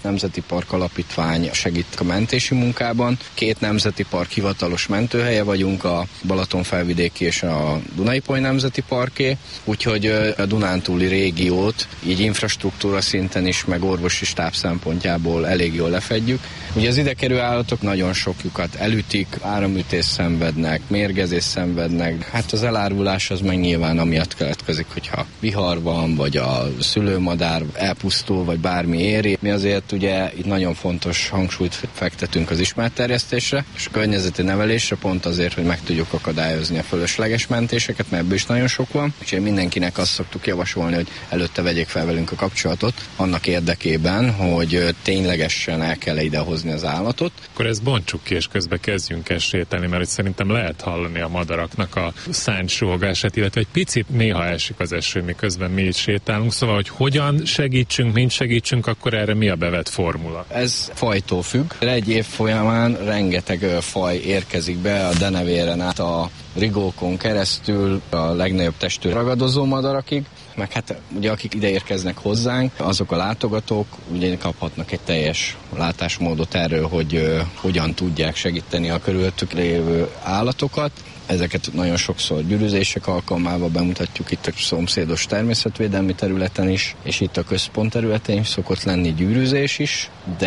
Nemzeti Park Alapítvány segít a mentési munkában. 2 nemzeti park hivatalos mentőhelye vagyunk, a Balatonfelvidéki és a Duna-Ipoly Nemzeti Parké, úgyhogy a Dunántúli régiót így infrastruktúra szinten is, meg orvosi stáb szempontjából elég jól lefedjük. Ugye az idekerülő állatok nagyon sokjukat elütik, áramütést szenvednek, mérgezést szenvednek. Hát az elárvulás az meg nyilván amiatt keletkezik, hogyha vihar van, vagy a szülőmadár elpusztul, vagy bármi éri. Mi azért ugye itt nagyon fontos hangsúlyt fektetünk az ismeretterjesztésre, és a környezeti nevelésre pont azért, hogy meg tudjuk akadályozni a fölösleges mentéseket, mert ebből is nagyon sok van. Úgyhogy mindenkinek azt szoktuk javasolni, hogy előtte vegyék fel velünk a kapcsolatot, annak érdekében, hogy ténylegesen el kell idehozni az állatot. Akkor ezt bontsuk ki, és közben kezdjünk el sétálni, mert szerintem lehet hallani a madaraknak a szánysúgását, illetve egy picit néha esik az eső, miközben mi itt sétálunk, szóval, hogy hogyan segítsünk, mint segítsünk, akkor erre mi a bevett formula? Ez fajtól függ. Egy év folyamán rengeteg faj érkezik be a denevéren át a rigókon keresztül a legnagyobb testű ragadozó madarakig, meg hát ugye akik ide érkeznek hozzánk, azok a látogatók ugye kaphatnak egy teljes látásmódot erről, hogy hogyan tudják segíteni a körülöttük lévő állatokat. Ezeket nagyon sokszor gyűrűzések alkalmával bemutatjuk itt a szomszédos természetvédelmi területen is, és itt a központ területén is szokott lenni gyűrűzés is,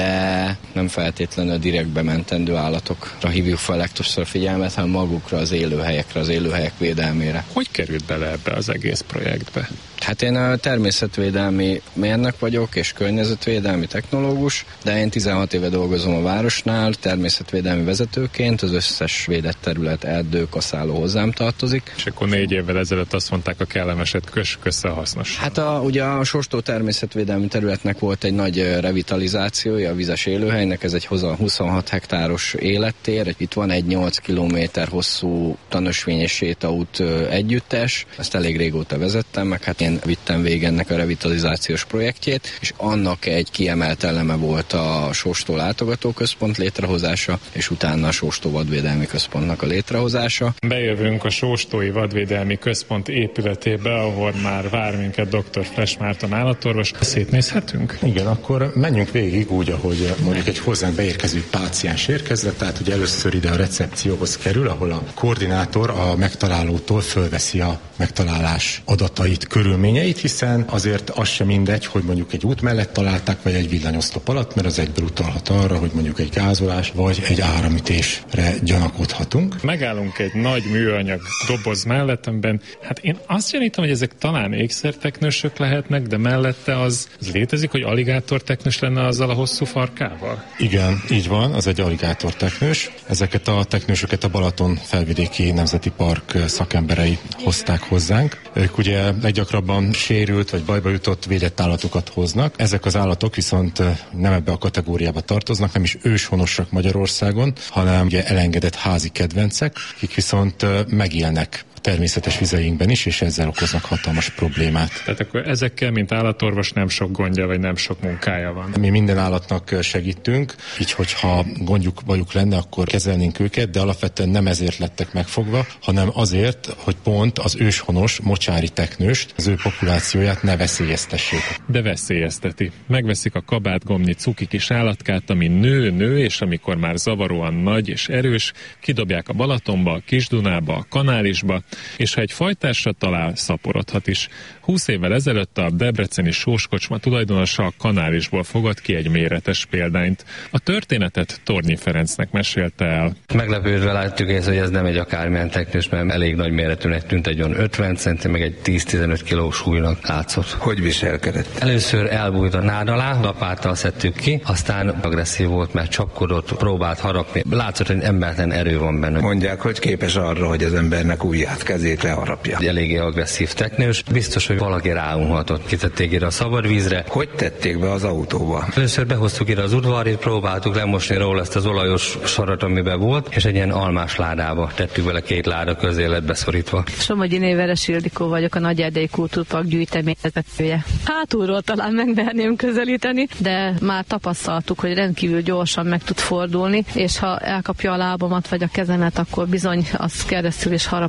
de nem feltétlenül a direkt bementendő állatokra hívjuk fel legtöbbször figyelmet, hanem magukra, az élőhelyekre, az élőhelyek védelmére. Hogy került bele ebbe az egész projektbe? Hát én a természetvédelmi mérnök vagyok, és környezetvédelmi technológus, de én 16 éve dolgozom a városnál, természetvédelmi vezetőként, az összes védett terület, erdő, kaszáló hozzám tartozik. És akkor 4 évvel ezelőtt azt mondták, a kellemeset kössük össze a hasznos. Hát ugye a Sóstó természetvédelmi területnek volt egy nagy revitalizációja, a vizes élőhelynek, ez egy 26 hektáros élettér, itt van egy 8 kilométer hosszú tanösvényes sétaút együttes, ezt elég régóta vezettem, meg hát én vittem végig ennek a revitalizációs projektjét, és annak egy kiemelt eleme volt a Sóstó látogatóközpont létrehozása, és utána a Sóstó vadvédelmi központnak a létrehozása. Bejövünk a Sóstói Vadvédelmi Központ épületébe, ahol már vár minket dr. Flesch Márton állatorvos. Szétnézhetünk? Igen, akkor menjünk végig úgy, ahogy mondjuk egy hozzánk beérkező páciens érkezett, tehát ugye először ide a recepcióhoz kerül, ahol a koordinátor a megtalálótól fölveszi a megtalálás adatait, körülményeit, hiszen azért az sem mindegy, hogy mondjuk egy út mellett találták, vagy egy villanyoszlop alatt, mert az egyből utalhat arra, hogy mondjuk egy gázolás, vagy egy áramütésre gyanakodhatunk. Megállunk egy nagy műanyag doboz mellett, amiben, hát én azt gyanítom, hogy ezek talán ékszerteknősök lehetnek, de mellette az létezik, hogy aligátorteknős lenne azzal a hosszú farkával? Igen, így van, az egy aligátorteknős. Ezeket a teknősöket a Balatonfelvidéki Nemzeti Park szakemberei hozták hozzánk. Ők ugye leggyakrabban sérült vagy bajba jutott védett állatokat hoznak. Ezek az állatok viszont nem ebbe a kategóriába tartoznak, nem is őshonosak Magyarországon, hanem ugye elengedett házi kedvencek, akik viszont megélnek természetes vizeinkben is, és ezzel okoznak hatalmas problémát. Tehát akkor ezekkel, mint állatorvos, nem sok gondja, vagy nem sok munkája van? Mi minden állatnak segítünk, így hogyha gondjuk, bajuk lenne, akkor kezelnénk őket, de alapvetően nem ezért lettek megfogva, hanem azért, hogy pont az őshonos mocsári teknőst, az ő populációját ne veszélyeztessék. De veszélyezteti. Megveszik a kabátgomnyi cuki kis állatkát, ami nő, és amikor már zavaróan nagy és erős, kidobják a Balatonba, a Kis-Dunába, a Kanálisba, és ha egy fajtásra talál, szaporodhat is. 20 évvel ezelőtt a debreceni sóskocsma tulajdonosa a Kanálisból fogott ki egy méretes példányt. A történetet Tornyi Ferencnek mesélte el. Meglepődve látjuk ezt, hogy ez nem egy akármilyen teknős, mert elég nagy méretűnek tűnt, egy olyan 50 centi, meg egy 10-15 kiló súlynak látszott. Hogy viselkedett? Először elbújt a nád alá, lapáttal szedtük ki, aztán agresszív volt, mert csapkodott, próbált harapni. Látszott, hogy embertelen erő van benne. Mondják, hogy képes arra, hogy az embernek ujját, kezét leharapja. Eléggé agresszív teknős. Biztos, hogy valaki ráunhatott. Kitették ide a szabad vízre. Hogy tették be az autóba? Először behoztuk ide az udvarit, próbáltuk lemosni róla ezt az olajos sarat, amiben volt, és egy ilyen almás ládába tettük bele, 2 láda közé lett beszorítva. Somogyi Veres Ildikó vagyok, a Nagy-Erdélyi Kultúrpark gyűjteményvezetője. Hátulról talán megmerném közelíteni, de már tapasztaltuk, hogy rendkívül gyorsan meg tud fordulni, és ha elkapja a lábamat vagy a kezemet, akkor bizony az keresztül is haraphatja a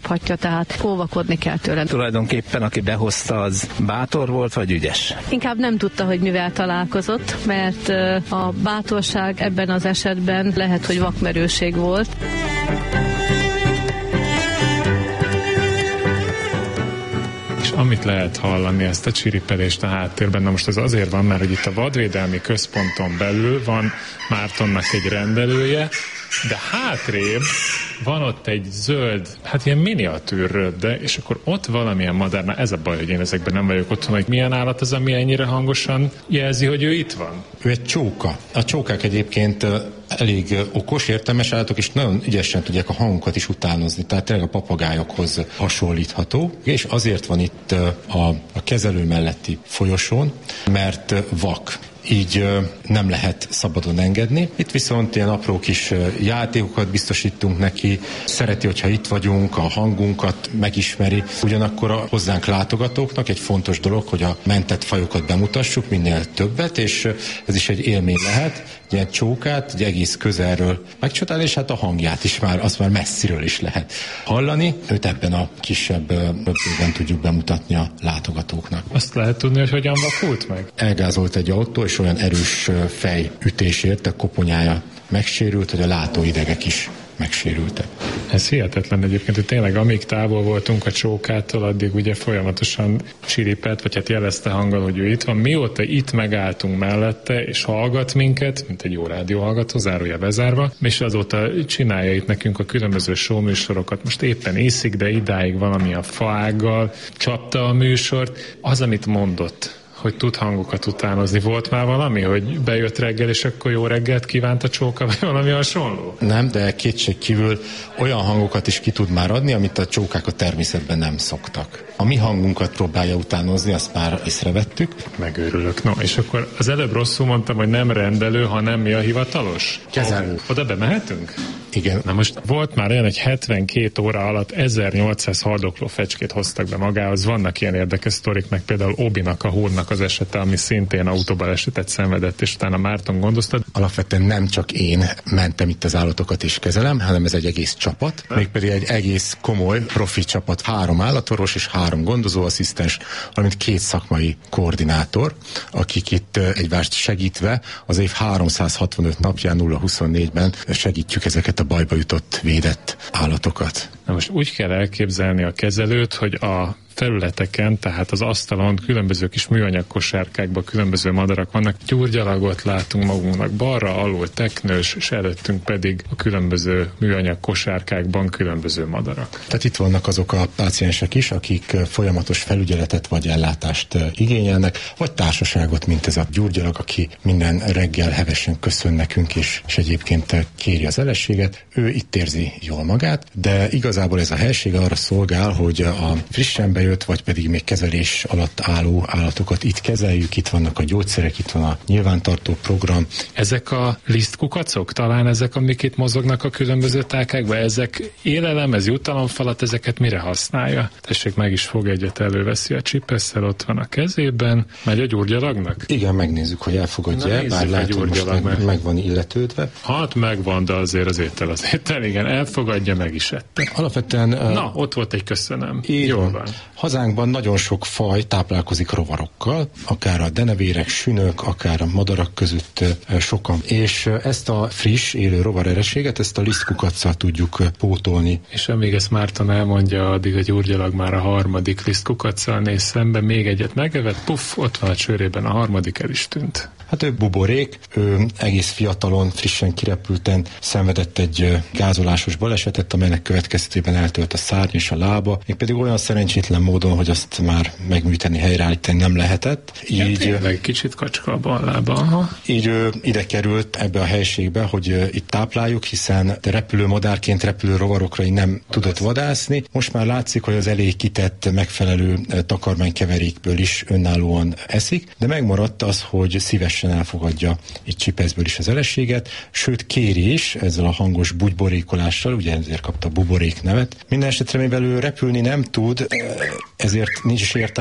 tehát óvakodni kell tőle. Tulajdonképpen aki behozta, az bátor volt, vagy ügyes? Inkább nem tudta, hogy mivel találkozott, mert a bátorság ebben az esetben lehet, hogy vakmerőség volt. És amit lehet hallani, ezt a csiripelést a háttérben, na most ez azért van, mert hogy itt a vadvédelmi központon belül van Mártonnak egy rendelője, de hátrébb van ott egy zöld, hát ilyen miniatűr rödde, és akkor ott valamilyen madár, na ez a baj, hogy én ezekben nem vagyok otthon, hogy milyen állat az, ami ennyire hangosan jelzi, hogy ő itt van. Ő egy csóka. A csókák egyébként elég okos, értelmes állatok, és nagyon ügyesen tudják a hangokat is utánozni, tehát tényleg a papagájokhoz hasonlítható, és azért van itt a kezelő melletti folyosón, mert vak. Így nem lehet szabadon engedni. Itt viszont ilyen apró kis játékokat biztosítunk neki, szereti, hogyha itt vagyunk, a hangunkat megismeri. Ugyanakkor a hozzánk látogatóknak egy fontos dolog, hogy a mentett fajokat bemutassuk, minél többet, és ez is egy élmény lehet. Egy ilyen csókát egy egész közelről megcsodálni, és hát a hangját is azt már messziről is lehet hallani. Őt ebben a kisebb röptében tudjuk bemutatni a látogatóknak. Azt lehet tudni, hogy hogyan vakult meg? Elgázolt egy autó, és olyan erős fejütésért a koponyája megsérült, hogy a látóidegek is megsérültek. Ez hihetetlen egyébként, hogy tényleg amíg távol voltunk a csókától, addig ugye folyamatosan csiripelt, vagy hát jelezte hanggal, hogy ő itt van. Mióta itt megálltunk mellette, és hallgat minket, mint egy jó rádióhallgató, zárója bezárva, és azóta csinálja itt nekünk a különböző showműsorokat. Most éppen iszik, de idáig valami a faággal csapta a műsort. Az, amit mondott, hogy tud hangokat utánozni. Volt már valami, hogy bejött reggel, és akkor jó reggelt kívánt a csóka, vagy valami hasonló? Nem, de kétségkívül olyan hangokat is ki tud már adni, amit a csókák a természetben nem szoktak. A mi hangunkat próbálja utánozni, azt már észrevettük. Megőrülök. No, és akkor az előbb rosszul mondtam, hogy nem rendelő, hanem mi a hivatalos? Kezelő. Oda bemehetünk? Igen. Na most volt már olyan, hogy 72 óra alatt 1800 haldokló fecskét hoztak be magához. Vannak ilyen érdekes sztorik, meg például Obinak, a húrnak az esete, ami szintén autóbalesetet szenvedett, és utána Márton gondoztad. Alapvetően nem csak én mentem itt az állatokat és kezelem, hanem ez egy egész csapat, mégpedig egy egész komoly profi csapat, 3 állatorvos és 3 gondozóasszisztens, valamint 2 szakmai koordinátor, akik itt egymást segítve az év 365 napján 0-24-ben segítjük ezeket a bajba jutott védett állatokat. Na most úgy kell elképzelni a kezelőt, hogy a felületeken, tehát az asztalon különböző kis műanyag kosárkákban különböző madarak vannak. Gyurgyalagot látunk magunknak balra, alul teknős, és előttünk pedig a különböző műanyag kosárkákban különböző madarak. Tehát itt vannak azok a páciensek is, akik folyamatos felügyeletet vagy ellátást igényelnek, vagy társaságot, mint ez a gyurgyalag, aki minden reggel hevesen köszön nekünk, és egyébként kéri az elességet. Ő itt érzi jól magát, de igazából ez a helység arra szolgál, hogy a frissen bejött, vagy pedig még kezelés alatt álló állatokat itt kezeljük, itt vannak a gyógyszerek, itt van a nyilvántartó program. Ezek a lisztkukacok, talán ezek, amik itt mozognak a különböző tálkákban, ezek élelem, ez jutalomfalat, ezeket mire használja? Tessék, meg is fog egyet, előveszi a csipesszel, ott van a kezében, megy a gyurgyalagnak? Igen, megnézzük, hogy elfogadja, bár látom, most meg van illetődve. Hát megvan, de azért az étel, igen, elfogadja, meg is ette. Alapvetően... Na, ott volt egy köszönöm. Jól van. Hazánkban nagyon sok faj táplálkozik rovarokkal, akár a denevérek, sünök, akár a madarak között sokan. És ezt a friss, élő rovarerességet, ezt a lisztkukacccal tudjuk pótolni. És amíg ezt Márton elmondja, addig a gyurgyalag már a 3. lisztkukacccal néz szembe, még egyet megevett, puff, ott van a csőrében, a 3. el is tűnt. Hát ő buborék, ő egész fiatalon, frissen kirepülten szenvedett egy gázolásos balesetet, amelynek következtében eltölt a szárny és a lába, mégpedig olyan szerencsétlen módon, hogy azt már megműteni, helyreállítani nem lehetett. Így tényleg kicsit kacska a bal lába. Aha. Így ide került ebbe a helységbe, hogy itt tápláljuk, hiszen repülő madárként repülő rovarokra nem tudott vadászni. Most már látszik, hogy az elég kitett megfelelő takarmánykeverékből is önállóan eszik, de megmaradt az, hogy szívesen elfogadja itt csipeszből is az elességet, sőt kéri is ezzel a hangos bugyborékolással, ugye ezért kapta buborék nevet. Minden esetre, mivel ő repülni nem tud, ezért nincs is értelme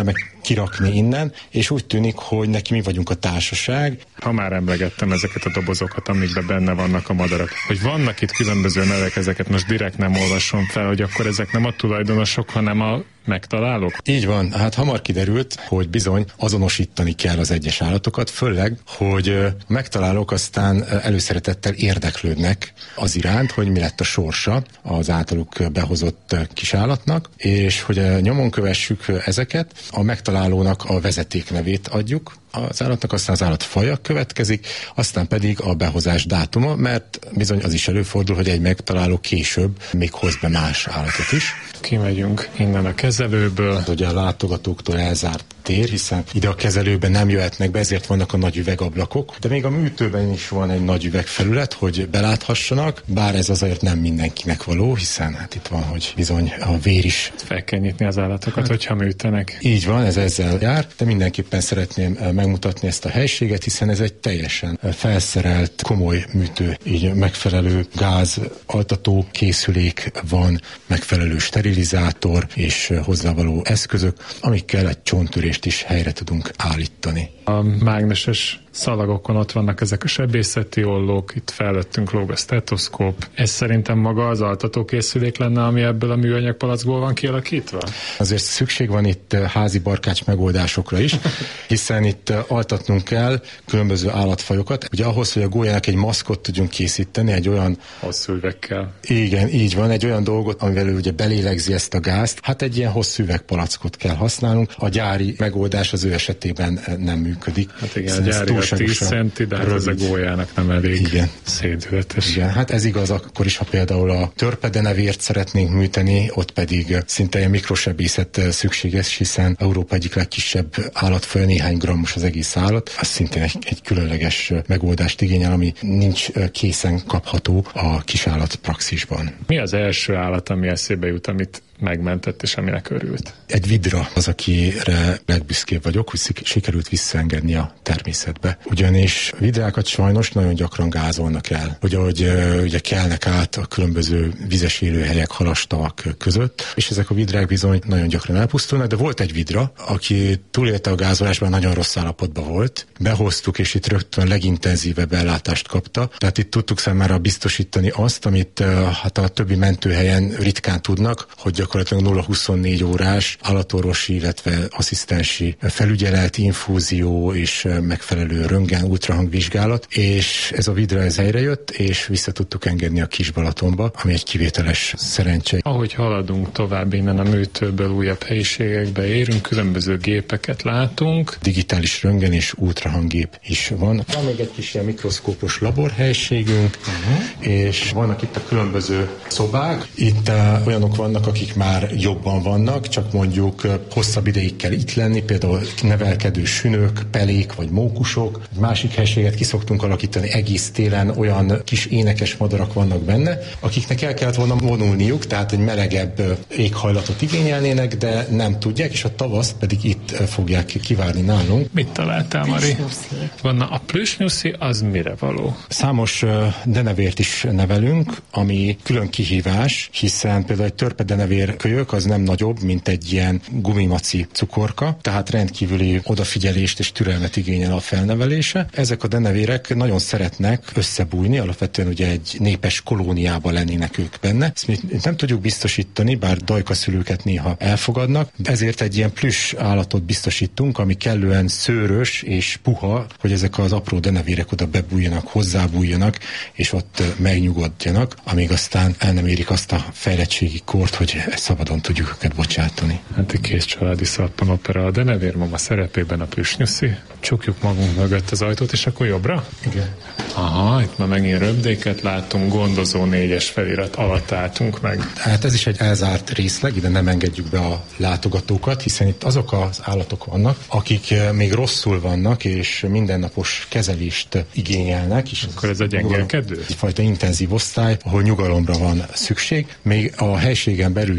kirakni innen, és úgy tűnik, hogy neki mi vagyunk a társaság. Ha már emlegettem ezeket a dobozokat, amikben benne vannak a madarak, hogy vannak itt különböző nevek, ezeket most direkt nem olvasom fel, hogy akkor ezek nem a tulajdonosok, hanem a megtalálók? Így van, hát hamar kiderült, hogy bizony azonosítani kell az egyes állatokat, főleg, hogy a megtalálók aztán előszeretettel érdeklődnek az iránt, hogy mi lett a sorsa az általuk behozott kisállatnak, és hogy nyomon kövessük ezeket, a megtalálónak a vezetéknevét adjuk az állatnak, aztán az állatfaja következik, aztán pedig a behozás dátuma, mert bizony az is előfordul, hogy egy megtaláló később még hoz be más állatot is. Kimegyünk innen a kezelőből. Ugye a látogatóktól elzárt tér, hiszen ide a kezelőben nem jöhetnek be, ezért vannak a nagy üvegablakok, de még a műtőben is van egy nagy üvegfelület, hogy beláthassanak, bár ez azért nem mindenkinek való, hiszen hát itt van, hogy bizony a vér is. Fel kell nyitni az állatokat, hogyha műtenek. Így van, ez ezzel jár, de mindenképpen szeretném megmutatni ezt a helységet, hiszen ez egy teljesen felszerelt, komoly műtő, így megfelelő gáz, altató készülék van, megfelelő sterilizátor és hozzávaló eszközök, amikkel egy csonttörést is helyre tudunk állítani. A mágneses szalagokon ott vannak ezek a sebészeti ollók, itt fellettünk lóg a stetoszkóp. Ez szerintem maga az altatókészülék lenne, ami ebből a műanyag palackból van kialakítva? Azért szükség van itt házi barkács megoldásokra is, hiszen itt altatnunk kell különböző állatfajokat. Ugye ahhoz, hogy a gólyának egy maszkot tudjunk készíteni, egy olyan... hosszú üvegkel. Igen, így van, egy olyan dolgot, amivel ő ugye belélegzi ezt a gázt. Hát egy ilyen hosszú üvegpalackot kell használnunk. A gyári megoldás az ő esetében nem működik. Hát igen, a gyári 10 centi, de ez a gólyának nem elég szédületes. Igen, hát ez igaz akkor is, ha például a törpedenevért szeretnénk műteni, ott pedig szinte egy mikrosebészet szükséges, hiszen Európa egyik legkisebb állatfaja, néhány grammos az egész állat. Az szintén egy különleges megoldást igényel, ami nincs készen kapható a kisállat praxisban. Mi az első állat, ami eszébe jut, amit megmentett és aminek örült? Egy vidra az, akire legbüszkébb vagyok, hogy sikerült visszaengedni a természetbe. Ugyanis vidrákat sajnos nagyon gyakran gázolnak el, hogy ugye kelnek át a különböző vizes élőhelyek, halastavak között, és ezek a vidrák bizony nagyon gyakran elpusztulnak, de volt egy vidra, aki túlélte a gázolásban, nagyon rossz állapotban volt. Behoztuk, és itt rögtön legintenzívebb ellátást kapta. Tehát itt tudtuk számára biztosítani azt, amit hát a többi mentőhelyen ritkán tudnak, hogy gyakorlatilag 0-24 órás állatorvosi, illetve asszisztensi felügyelet, infúzió és megfelelő röntgen, ultrahangvizsgálat, és ez a vidra ez helyre jött, és vissza tudtuk engedni a Kis-Balatonba, ami egy kivételes szerencse. Ahogy haladunk tovább innen a műtőből, újabb helyiségekbe érünk, különböző gépeket látunk. Digitális röntgen és ultrahanggép is van. Van még egy kis ilyen mikroszkópos laborhelyiségünk, és vannak itt a különböző szobák. Itt olyanok vannak, akik már jobban vannak, csak mondjuk hosszabb ideig kell itt lenni, például nevelkedő sünök, pelék vagy mókusok. Egy másik helységet ki szoktunk alakítani egész télen, olyan kis énekes madarak vannak benne, akiknek el kellett volna vonulniuk, tehát egy melegebb éghajlatot igényelnének, de nem tudják, és a tavaszt pedig itt fogják kivárni nálunk. Mit találtál, Mari? Van a plüsnyuszi, az mire való? Számos denevért is nevelünk, ami külön kihívás, hiszen például egy törpedenevér kölyök az nem nagyobb, mint egy ilyen gumimaci cukorka, tehát rendkívüli odafigyelést és türelmet igényel a felnevelése. Ezek a denevérek nagyon szeretnek összebújni, alapvetően ugye egy népes kolóniában lennének ők benne. Ezt mi nem tudjuk biztosítani, bár dajkaszülőket néha elfogadnak, ezért egy ilyen plüss állatot biztosítunk, ami kellően szőrös és puha, hogy ezek az apró denevérek oda bebújjanak, hozzábújjanak, és ott megnyugodjanak, amíg aztán el nem érik azt a fejlettségi kort, hogy szabadon tudjuk őket bocsátani. Hát egy kész családi szappanopera, a denevérmama szerepében a plüsnyuszi. Csukjuk magunk mögött az ajtót, és akkor jobbra? Igen. Aha, itt már megint röpdéket látunk, gondozó 4-es felirat alatt álltunk meg. Hát ez is egy elzárt részleg, ide nem engedjük be a látogatókat, hiszen itt azok az állatok vannak, akik még rosszul vannak, és mindennapos kezelést igényelnek. És akkor ez egy engelkedő? Egyfajta intenzív osztály, ahol nyugalomra van szükség. Még a helységen belül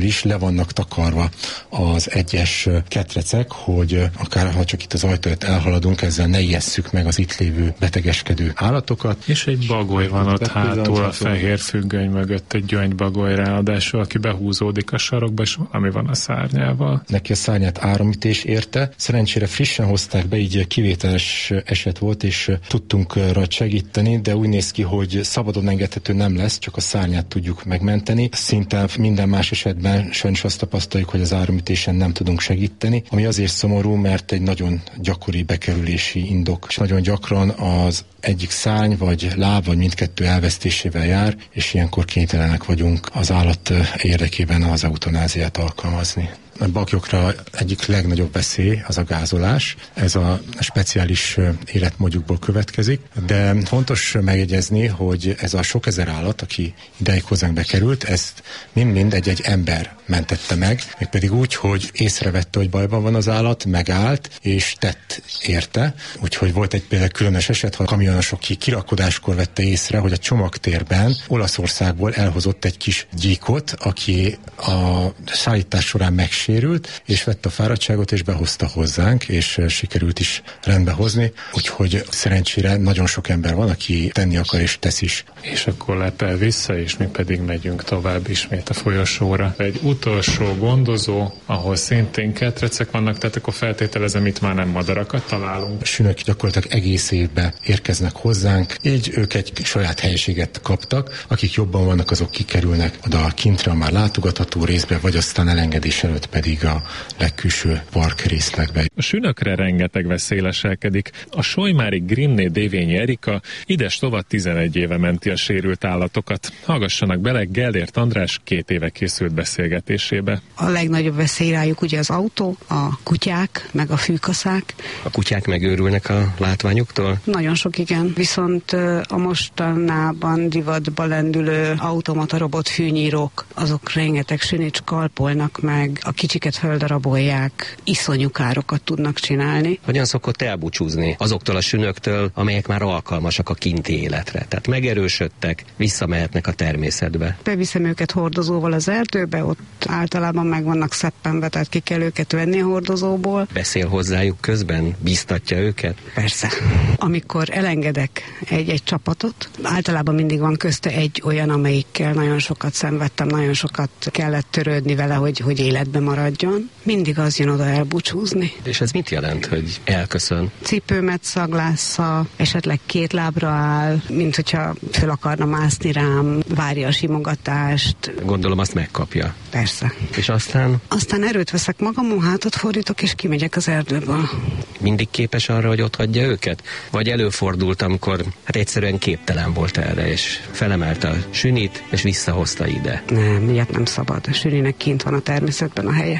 is le vannak takarva az egyes ketrecek, hogy akár ha csak itt az ajtót elhaladunk, ezzel ne ijesszük meg az itt lévő betegeskedő állatokat. És egy bagoly van ott hátul a fehér függöny mögött, egy gyöngybagoly ráadásul, aki behúzódik a sarokba, és ami van a szárnyával. Neki a szárnyát áramütés érte. Szerencsére frissen hozták be, így kivételes eset volt, és tudtunk rajta segíteni, de úgy néz ki, hogy szabadon engedhető nem lesz, csak a szárnyát tudjuk megmenteni. Szinte minden más esetben sajnos azt tapasztaljuk, hogy az áramütésen nem tudunk segíteni, ami azért szomorú, mert egy nagyon gyakori bekerülési indok, és nagyon gyakran az egyik szárny vagy láb, vagy mindkettő elvesztésével jár, és ilyenkor kénytelenek vagyunk az állat érdekében az eutanáziát alkalmazni. A bagyokra egyik legnagyobb veszély az a gázolás. Ez a speciális életmódjukból következik, de fontos megjegyezni, hogy ez a sok ezer állat, aki ideig hozzánk bekerült, ezt mind egy ember mentette meg, mégpedig úgy, hogy észrevette, hogy bajban van az állat, megállt és tett érte. Úgyhogy volt egy például különös eset, ha a kamionosok kirakodáskor vette észre, hogy a csomagtérben Olaszországból elhozott egy kis gyíkot, aki a szállítás során megsérült, és vette a fáradtságot, és behozta hozzánk, és sikerült is rendbe hozni. Úgyhogy szerencsére nagyon sok ember van, aki tenni akar, és tesz is. És akkor lepel vissza, és mi pedig megyünk tovább ismét a folyosóra. Egy utolsó gondozó, ahol szintén ketrecek vannak, tehát akkor feltételezem, itt már nem madarakat találunk. A sünök gyakorlatilag egész évben érkeznek hozzánk, így ők egy saját helyiséget kaptak, akik jobban vannak, azok kikerülnek oda kintre a már látogatható részbe, vagy aztán elengedés előtt pedig a legkülső park részlegbe. A sünökre rengeteg veszély leselkedik. A solymári Grimné Dévényi Erika ides tovat 11 éve menti a sérült állatokat. Hallgassanak bele, Gellért András 2 éve készült beszélgetésébe. A legnagyobb veszély rájuk ugye az autó, a kutyák, meg a fűkaszák. A kutyák megőrülnek a látványuktól? Nagyon sok, igen. Viszont a mostanában divatba lendülő automata robot fűnyírók, azok rengeteg sünit skalpolnak meg, a kicsiket földarabolják, iszonyú károkat tudnak csinálni. Hogyan szokott elbúcsúzni azoktól a sünöktől, amelyek már alkalmasak a kinti életre? Tehát megerősödtek, visszamehetnek a természetbe. Beviszem őket hordozóval az erdőbe, ott általában meg vannak szeppenve, tehát ki kell őket venni a hordozóból. Beszél hozzájuk közben? Bíztatja őket? Persze. Amikor elengedek egy csapatot, általában mindig van közte egy olyan, amelyikkel nagyon sokat szenvedtem, nagyon sokat kellett törődni vele, hogy életbe maradjon. Mindig az jön oda elbúcsúzni. És ez mit jelent, hogy elköszön? Cipőmet szaglásza, esetleg 2 lábra áll, mint hogyha föl akarna mászni rám, várja a simogatást. Gondolom azt megkapja. Persze. És aztán? Aztán erőt veszek magamon, hátat fordítok, és kimegyek az erdőből. Mindig képes arra, hogy ott hagyja őket? Vagy előfordult, amikor egyszerűen képtelen volt erre, és felemelte a sünit, és visszahozta ide? Nem, ilyet nem szabad. A süninek kint van a természetben a helye.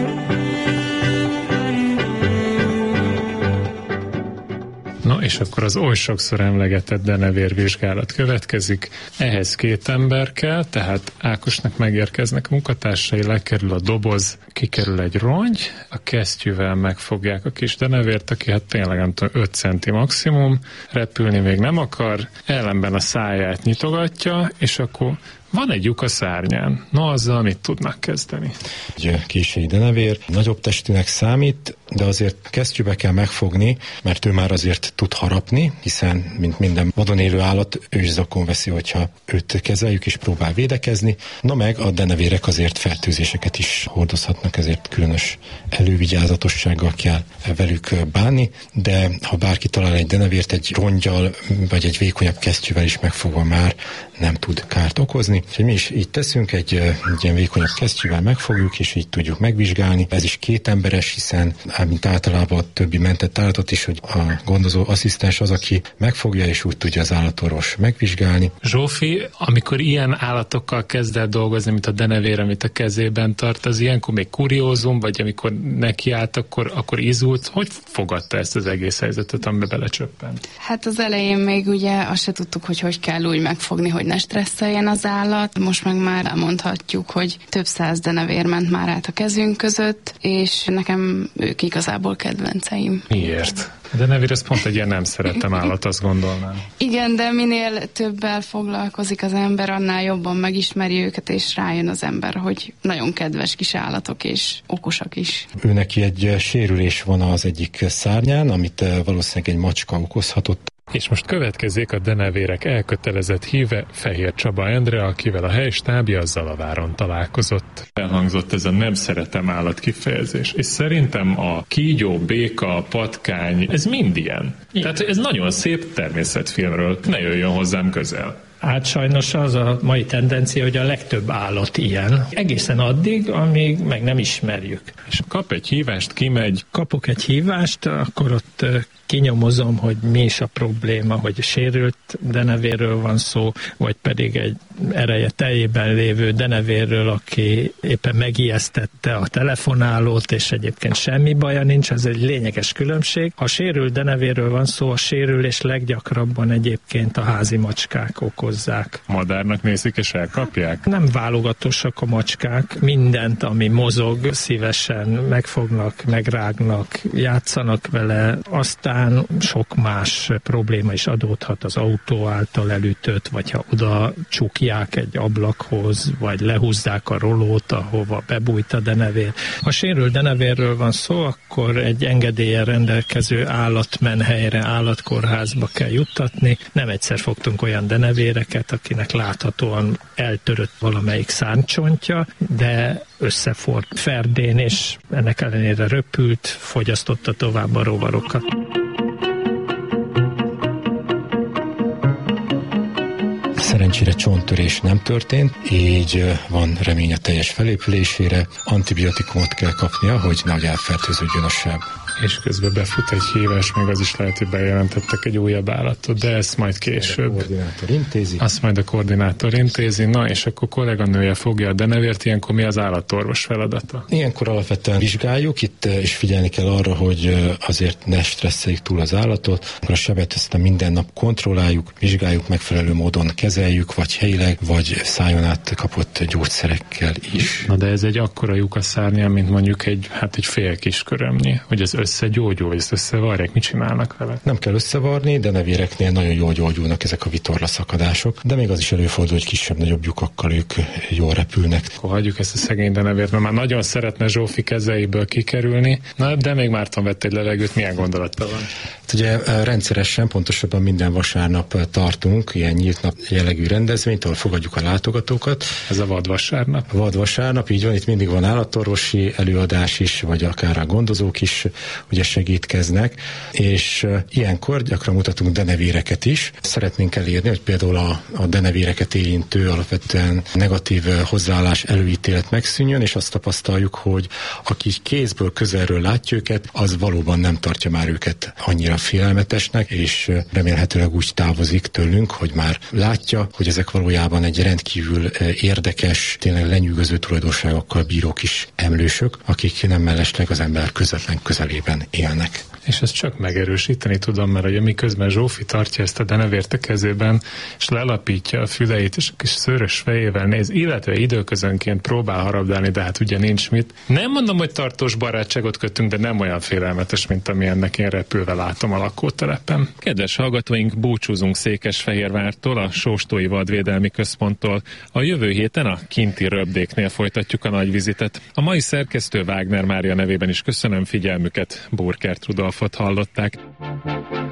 Na, és akkor az oly sokszor emlegetett denevérvizsgálat következik. Ehhez 2 ember kell, tehát Ákosnak megérkeznek munkatársai, lekerül a doboz, kikerül egy rongy, a kesztyűvel megfogják a kis denevért, aki hát tényleg nem tudom, 5 centi maximum, repülni még nem akar, ellenben a száját nyitogatja, és akkor van egy lyuk a szárnyán. Na, azzal mit tudnak kezdeni? Egy késői denevér nagyobb testűnek számít, de azért kesztyűbe kell megfogni, mert ő már azért tud harapni, hiszen, mint minden vadon élő állat, ő is zakon veszi, hogyha őt kezeljük és próbál védekezni. Na meg a denevérek azért fertőzéseket is hordozhatnak, ezért különös elővigyázatossággal kell velük bánni, de ha bárki talál egy denevért, egy rongyal vagy egy vékonyabb kesztyűvel is megfogva már nem tud kárt okozni. És mi is így teszünk, egy ilyen vékonyabb kesztyűvel megfogjuk, és így tudjuk megvizsgálni. Ez is 2 emberes, hiszen mint általában a többi mentett állatot is, hogy a gondozó asszisztens az, aki megfogja, és úgy tudja az állatorvos megvizsgálni. Zsófi, amikor ilyen állatokkal kezd el dolgozni, mint a denevér, amit a kezében tart, az ilyenkor még kuriózum, vagy amikor nekiállt, akkor izult. Hogy fogadta ezt az egész helyzetet, amiben belecsöppent? Hát az elején még ugye azt se tudtuk, hogy kell úgy megfogni, hogy ne stresszeljen az állat. állat. Most meg már elmondhatjuk, hogy több 100 denevér ment már át a kezünk között, és nekem ők igazából kedvenceim. Miért? De nevér, ez pont egy ilyen nem szeretem állat, azt gondolnám. Igen, de minél többel foglalkozik az ember, annál jobban megismeri őket, és rájön az ember, hogy nagyon kedves kis állatok, és okosak is. Ő neki egy sérülés van az egyik szárnyán, amit valószínűleg egy macska okozhatott. És most következzék a denevérek elkötelezett híve, Fehér Csaba Endre, akivel a helystábja Zalaváron találkozott. Elhangzott ez a nem szeretem állat kifejezés, és szerintem a kígyó, béka, patkány, ez mind ilyen. Tehát ez nagyon szép természetfilmről, ne jöjjön hozzám közel. Hát sajnos az a mai tendencia, hogy a legtöbb állat ilyen. Egészen addig, amíg meg nem ismerjük. És kap egy hívást, kimegy. Kapok egy hívást, akkor ott kinyomozom, hogy mi is a probléma, hogy sérült denevérről van szó, vagy pedig egy ereje teljében lévő denevérről, aki éppen megijesztette a telefonálót, és egyébként semmi baja nincs, ez egy lényeges különbség. Ha sérült denevérről van szó, a sérülés leggyakrabban egyébként a házi macskák okozzák. Madárnak nézik és elkapják? Nem válogatósak a macskák, mindent, ami mozog, szívesen megfognak, megrágnak, játszanak vele, aztán sok más probléma is adódhat az autó által elütött, vagy ha oda csukják egy ablakhoz, vagy lehúzzák a rolót, ahova bebújt a denevér. Ha sérült denevérről van szó, akkor egy engedéllyel rendelkező állatmenhelyre, állatkórházba kell juttatni. Nem egyszer fogtunk olyan denevéreket, akinek láthatóan eltörött valamelyik szárnycsontja, de összefort ferdén, és ennek ellenére röpült, fogyasztotta tovább a rovarokat. Szerencsére csonttörés nem történt, így van remény a teljes felépülésére. Antibiotikumot kell kapnia, hogy nehogy elfertőződjön a seb. És közben befut egy hívás, még az is lehet, hogy bejelentettek egy újabb állatot, de ezt majd később. A koordinátor intézi. Azt majd a koordinátor intézi, na és akkor kolléganője fogja a denevért, ilyenkor mi az állatorvos feladata? Ilyenkor alapvetően vizsgáljuk, itt is figyelni kell arra, hogy azért ne stresszeljük túl az állatot, akkor a sebet aztán minden nap kontrolláljuk, vizsgáljuk, megfelelő módon kezeljük, vagy helyileg, vagy szájon át kapott gyógyszerekkel is. Na de ez egy akkora lyuk a szárnyán, mint mondjuk egy fél kis körömnyi, hogy ez összegyógyul, vagy ezt összevarják, mit csinálnak vele? Nem kell összevarni, de nevéreknél nagyon jól gyógyulnak ezek a vitorlaszakadások, de még az is előfordul, hogy kisebb-nagyobb lyukakkal ők jól repülnek. Akkor hagyjuk ezt a szegény denevért, mert már nagyon szeretne Zsófi kezeiből kikerülni, na, de még Márton vett egy levegőt, milyen gondolata van? Hát ugye rendszeresen, pontosabban minden vasárnap tartunk ilyen nyílt nap jellegű rendezvényt, ahol fogadjuk a látogatókat. Ez a vadvasárnap? A vadvasárnap, így van, itt mindig van állatorvosi előadás is, vagy akár a gondozók is ugye segítkeznek, és ilyenkor gyakran mutatunk denevéreket is. Szeretnénk elérni, hogy például a denevéreket érintő alapvetően negatív hozzáállás, előítélet megszűnjön, és azt tapasztaljuk, hogy aki kézből, közelről látja őket, az valóban nem tartja már őket annyira félelmetesnek, és remélhetőleg úgy távozik tőlünk, hogy már látja, hogy ezek valójában egy rendkívül érdekes, tényleg lenyűgöző tulajdonságokkal bíró kis emlősök, akik nem mellesleg az ember közvetlen közelében élnek. És ezt csak megerősíteni tudom, mert ugye miközben Zsófi tartja ezt a denevért a kezében, és lelapítja a füleit, és a kis szőrös fejével néz, illetve időközönként próbál harabdálni, de hát ugye nincs mit. Nem mondom, hogy tartós barátságot kötünk, de nem olyan félelmetes, mint amilyennek én repülve látom a lakótelepen. Kedves hallgatóink, búcsúzunk Székesfehérvártól, a Sóstói Vadvédelmi Központtól. A jövő héten a kinti röbdéknél folytatjuk a nagy vizitet. A mai szerkesztő Wagner Mária nevében is köszönöm figyelmüket, Burkert Rudolfot hallották.